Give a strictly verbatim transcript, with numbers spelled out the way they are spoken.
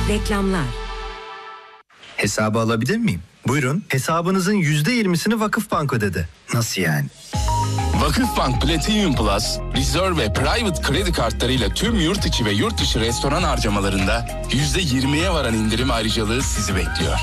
Reklamlar. Hesabı alabilir miyim? Buyurun. Hesabınızın yüzde yirmisini Vakıfbank ödedi. Nasıl yani? Vakıfbank Platinum Plus, Reserve ve Private kredi kartlarıyla tüm yurt içi ve yurt dışı restoran harcamalarında yüzde yirmiye varan indirim ayrıcalığı sizi bekliyor.